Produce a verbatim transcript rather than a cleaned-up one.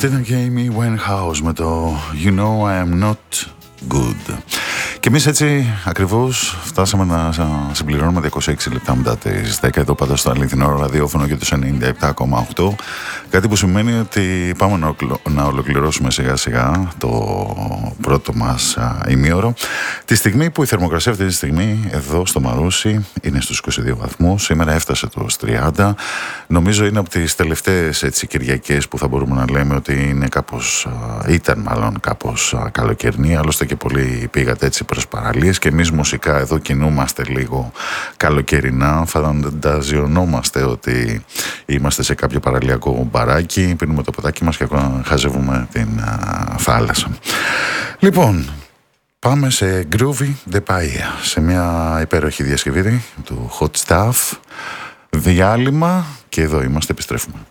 Αυτή ήταν και η Amy Winehouse με το You know I am not good. Και εμείς έτσι ακριβώς φτάσαμε να συμπληρώνουμε διακόσια έξι λεπτά μετά τις δέκα εδώ πάντα στο αληθινό ραδιόφωνο και τους ενενήντα επτά κόμμα οκτώ. Κάτι που σημαίνει ότι πάμε να ολοκληρώσουμε σιγά σιγά το πρώτο μας ημίωρο. Τη στιγμή που η θερμοκρασία αυτή τη στιγμή εδώ στο Μαρούσι είναι στους είκοσι δύο βαθμούς. Σήμερα έφτασε τους τριάντα. Νομίζω είναι από τις τελευταίες έτσι, Κυριακές που θα μπορούμε να λέμε ότι είναι κάπως, ήταν μάλλον κάπως καλοκαιρινή. Άλλωστε και πολλοί πήγατε έτσι προς παραλίες και εμείς μουσικά εδώ κινούμαστε λίγο καλοκαιρινά. Φανταζιωνόμαστε ότι είμαστε σε κάποιο παραλιακό μπαράκι, πίνουμε το ποτάκι μας και χαζεύουμε την α, θάλασσα. Λοιπόν, πάμε σε Groovy The Paia, σε μια υπέροχη διασκευή του Hot Stuff. Διάλειμμα και εδώ είμαστε, επιστρέφουμε.